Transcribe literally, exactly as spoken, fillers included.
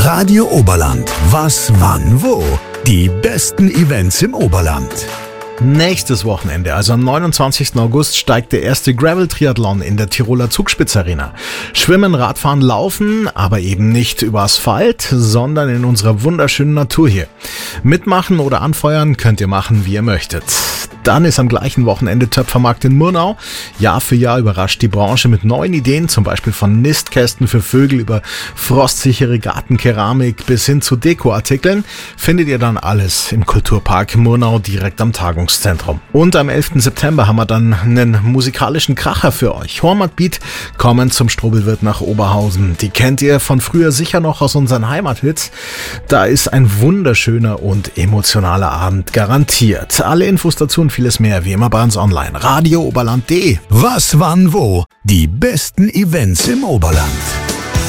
Radio Oberland. Was, wann, wo? Die besten Events im Oberland. Nächstes Wochenende, also am neunundzwanzigsten August, steigt der erste Gravel-Triathlon in der Tiroler Zugspitzarena. Schwimmen, Radfahren, Laufen, aber eben nicht über Asphalt, sondern in unserer wunderschönen Natur hier. Mitmachen oder anfeuern könnt ihr machen, wie ihr möchtet. Dann ist am gleichen Wochenende Töpfermarkt in Murnau. Jahr für Jahr überrascht die Branche mit neuen Ideen, zum Beispiel von Nistkästen für Vögel über frostsichere Gartenkeramik bis hin zu Dekoartikeln. Findet ihr dann alles im Kulturpark Murnau direkt am Tagungszentrum. Und am elften September haben wir dann einen musikalischen Kracher für euch. Hormat Beat kommen zum Strobelwirt nach Oberhausen. Die kennt ihr von früher sicher noch aus unseren Heimathits. Da ist ein wunderschöner und emotionaler Abend garantiert. Alle Infos dazu und vieles mehr wie immer bei uns online. Radio Oberland punkt de. Was, wann, wo? Die besten Events im Oberland.